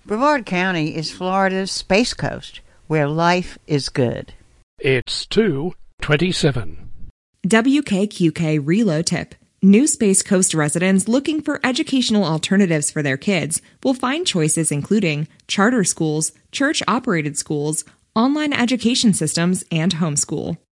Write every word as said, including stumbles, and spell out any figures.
Brevard County is Florida's Space Coast, where life is good. It's two twenty-seven. W K Q K Reload Tip. New Space Coast residents looking for educational alternatives for their kids will find choices including charter schools, church-operated schools, online education systems, and homeschool.